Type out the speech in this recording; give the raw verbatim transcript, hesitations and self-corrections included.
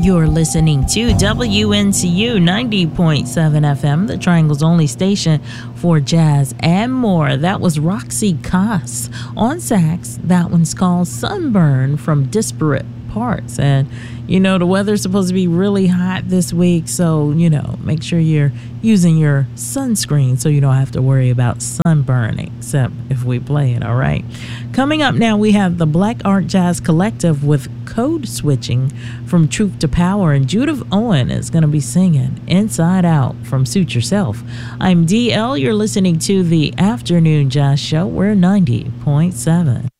You're listening to W N C U ninety point seven F M, the Triangle's only station for jazz and more. That was Roxy Koss on sax. That one's called Sunburn from Disparate Parts. And, you know, the weather's supposed to be really hot this week, so, you know, make sure you're using your sunscreen so you don't have to worry about sunburning, except if we play it, all right? Coming up now, we have the Black Art Jazz Collective with Code Switching from Truth to Power, and Judith Owen is going to be singing Inside Out from Suit Yourself. I'm D L. You're listening to the Afternoon Jazz Show. We're ninety point seven.